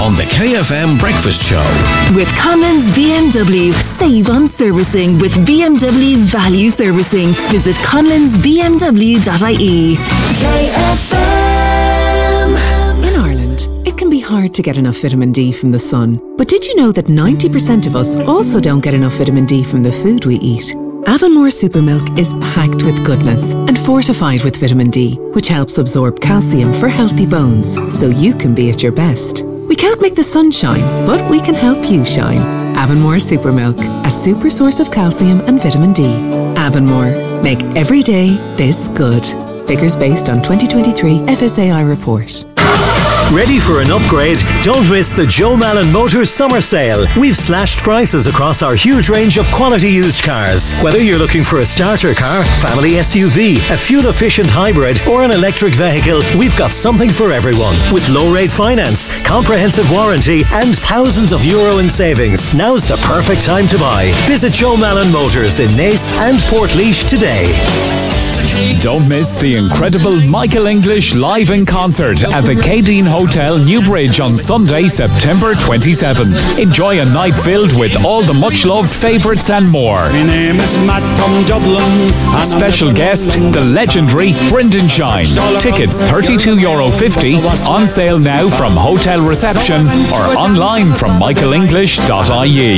on the KFM Breakfast Show. With Conlon's BMW, save on servicing with BMW Value Servicing. Visit conlonsbmw.ie. KFM. In Ireland, it can be hard to get enough vitamin D from the sun. But did you know that 90% of us also don't get enough vitamin D from the food we eat? Avonmore Supermilk is packed with goodness and fortified with vitamin D, which helps absorb calcium for healthy bones, so you can be at your best. We can't make the sun shine, but we can help you shine. Avonmore Supermilk, a super source of calcium and vitamin D. Avonmore, make every day this good. Figures based on 2023 FSAI report. Ready for an upgrade? Don't miss the Joe Malin Motors Summer Sale. We've slashed prices across our huge range of quality used cars. Whether you're looking for a starter car, family SUV, a fuel-efficient hybrid or an electric vehicle, we've got something for everyone. With low-rate finance, comprehensive warranty and thousands of euro in savings. Now's the perfect time to buy. Visit Joe Malin Motors in Naas and Portlaoise today. Don't miss the incredible Michael English live in concert at the Cadine Hotel, Newbridge on Sunday, September 27th. Enjoy a night filled with all the much-loved favourites and more. My name is Matt from Dublin. Special guest, the legendary Brendan Shine. Tickets €32.50. On sale now from hotel reception or online from michaelenglish.ie.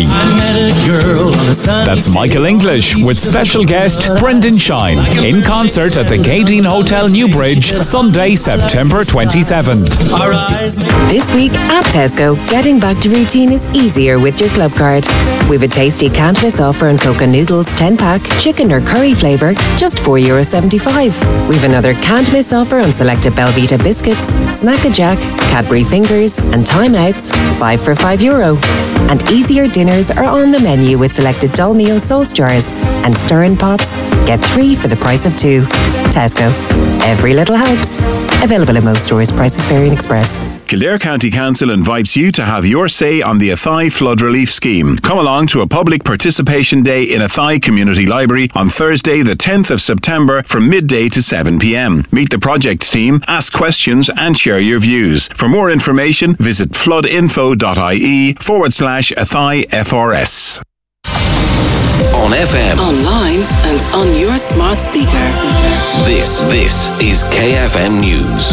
That's Michael English with special guest Brendan Shine in concert at the Cadine Hotel, Newbridge, Sunday, September 27th. This week at Tesco, getting back to routine is easier with your club card. We've a tasty can't miss offer on Coca Noodles 10-pack, chicken or curry flavour, just €4.75. We've another can't miss offer on selected Belvita biscuits, Snack-a-Jack, Cadbury Fingers and Time Outs, 5 for €5. And easier dinners are on the menu with selected Dolmio sauce jars and stir-in pots. Get 3 for the price of 2. Tesco. Every little helps. Available in most stores. Prices vary in Express. Kildare County Council invites you to have your say on the Athy Flood Relief Scheme. Come along to a public participation day in Athy Community Library on Thursday the 10th of September from midday to 7pm. Meet the project team, ask questions and share your views. For more information, visit floodinfo.ie/Athy FRS. On FM, Online and on your smart speaker. this is KFM News.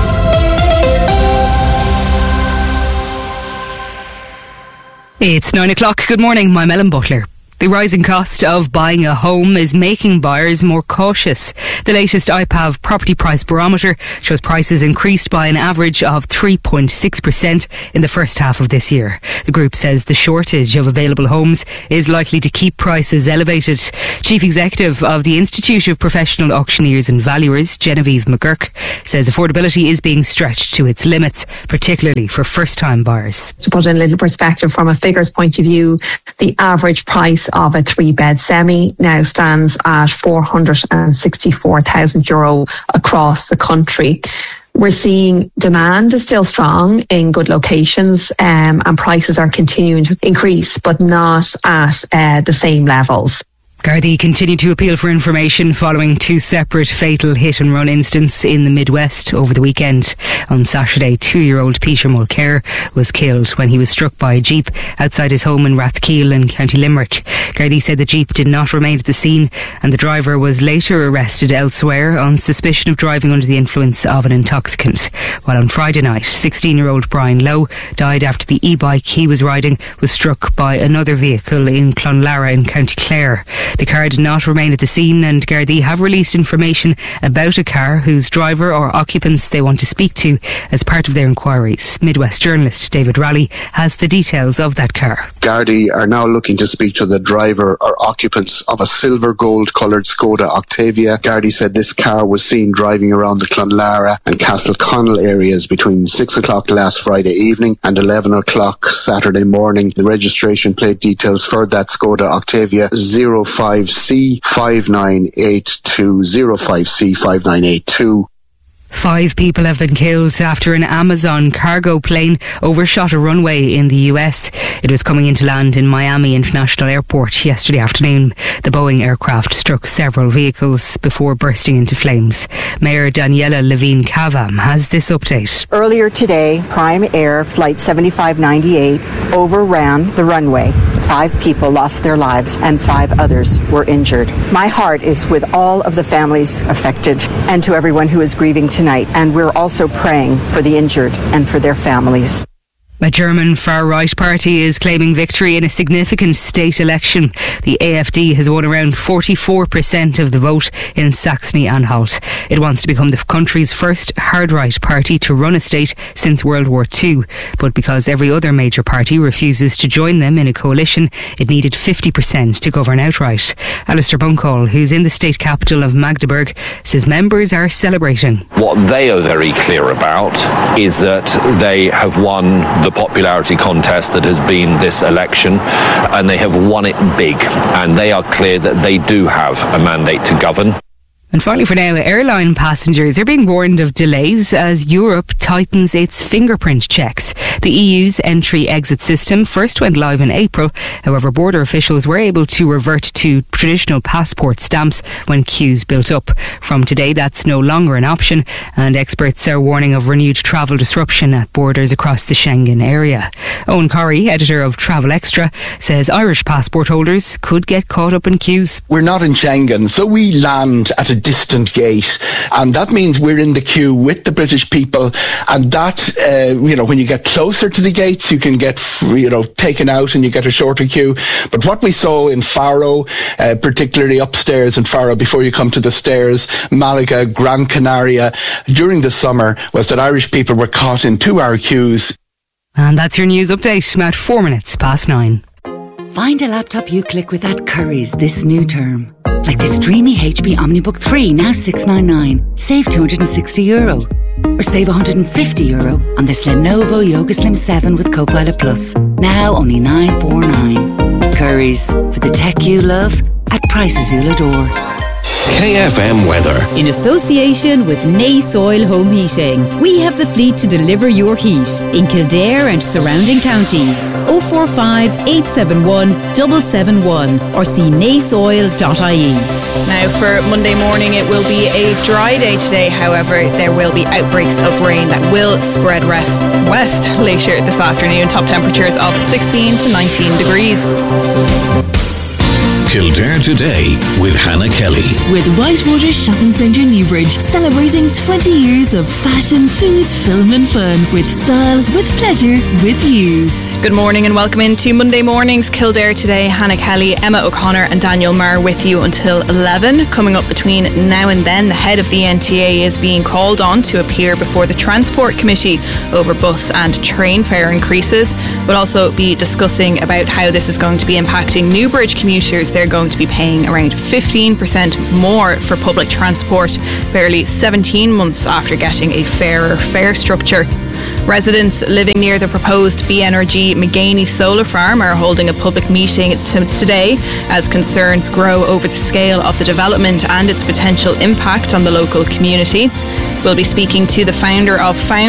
It's 9 o'clock. Good morning. I'm Ellen Butler. The rising cost of buying a home is making buyers more cautious. The latest IPAV property price barometer shows prices increased by an average of 3.6% in the first half of this year. The group says the shortage of available homes is likely to keep prices elevated. Chief Executive of the Institute of Professional Auctioneers and Valuers, Genevieve McGurk, says affordability is being stretched to its limits, particularly for first-time buyers. To put in a little perspective from a figures point of view, the average price of a 3-bed semi now stands at €464,000 across the country. We're seeing demand is still strong in good locations, and prices are continuing to increase, but not at the same levels. Gardaí continue to appeal for information following 2 separate fatal hit-and-run incidents in the Midwest over the weekend. On Saturday, 2-year-old Peter Mulcair was killed when he was struck by a jeep outside his home in Rathkeil in County Limerick. Gardaí said the jeep did not remain at the scene and the driver was later arrested elsewhere on suspicion of driving under the influence of an intoxicant. While on Friday night, 16-year-old Brian Lowe died after the e-bike he was riding was struck by another vehicle in Clonlara in County Clare. The car did not remain at the scene and Gardaí have released information about a car whose driver or occupants they want to speak to as part of their inquiries. Midwest journalist David Raleigh has the details of that car. Gardaí are now looking to speak to the driver or occupants of a silver gold coloured Skoda Octavia. Gardaí said this car was seen driving around the Clonlara and Castleconnell areas between 6 o'clock last Friday evening and 11 o'clock Saturday morning. The registration plate details for that Skoda Octavia 05C5982, 05C5982. 5 people have been killed after an Amazon cargo plane overshot a runway in the US. It was coming into land in Miami International Airport yesterday afternoon. The Boeing aircraft struck several vehicles before bursting into flames. Mayor Daniela Levine Cava has this update. Earlier today, Prime Air Flight 7598 overran the runway. 5 people lost their lives and 5 others were injured. My heart is with all of the families affected and to everyone who is grieving tonight. And we're also praying for the injured and for their families. A German far-right party is claiming victory in a significant state election. The AfD has won around 44% of the vote in Saxony-Anhalt. It wants to become the country's first hard-right party to run a state since World War II. But because every other major party refuses to join them in a coalition, it needed 50% to govern outright. Alistair Bunkall, who's in the state capital of Magdeburg, says members are celebrating. What they are very clear about is that they have won the popularity contest that has been this election, and they have won it big, and they are clear that they do have a mandate to govern. And finally for now, airline passengers are being warned of delays as Europe tightens its fingerprint checks. The EU's entry-exit system first went live in April. However, border officials were able to revert to traditional passport stamps when queues built up. From today, that's no longer an option, and experts are warning of renewed travel disruption at borders across the Schengen area. Owen Corrie, editor of Travel Extra, says Irish passport holders could get caught up in queues. We're not in Schengen, so we land at a distant gate, and that means we're in the queue with the British people, and that when you get closer to the gates you can get taken out and you get a shorter queue. But what we saw in Faro, particularly upstairs in Faro before you come to the stairs, Malaga, Gran Canaria, during the summer, was that Irish people were caught in 2-hour queues. And that's your news update, about 4 minutes past 9. Find a laptop you click with at Currys this new term. Like this dreamy HP OmniBook 3, now $699. Save €260. Or save €150 on this Lenovo Yoga Slim 7 with Copilot Plus. Now only $949. Currys, for the tech you love, at prices you'll adore. KFM weather. In association with Nace Oil Home Heating, we have the fleet to deliver your heat in Kildare and surrounding counties. 045 871 771 or see naceoil.ie. Now for Monday morning, it will be a dry day today. However, there will be outbreaks of rain that will spread west later this afternoon. Top temperatures of 16 to 19 degrees. Kildare Today with Hannah Kelly. With Whitewater Shopping Centre Newbridge, celebrating 20 years of fashion, food, film and fun. With style, with pleasure, with you. Good morning and welcome into Monday Mornings Kildare Today. Hannah Kelly, Emma O'Connor and Daniel Marr with you until 11. Coming up between now and then, the head of the NTA is being called on to appear before the Transport Committee over bus and train fare increases. We'll also be discussing about how this is going to be impacting Newbridge commuters. They're going to be paying around 15% more for public transport, barely 17 months after getting a fairer fare structure. Residents living near the proposed BNRG McGaney solar farm are holding a public meeting today as concerns grow over the scale of the development and its potential impact on the local community. We'll be speaking to the founder of